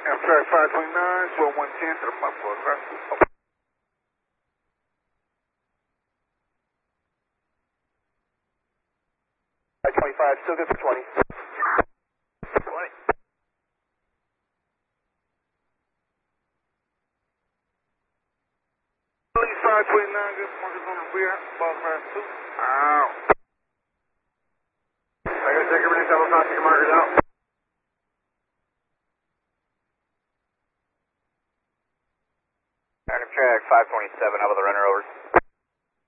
Amtrak 529, slow 110 to the muffler, across. 25, still good for 20. 20. Police 529, good markers on the rear, ball fire 2. Ow. I gotta take everything, double copy your markers out. Amtrak 527, how about the runner over?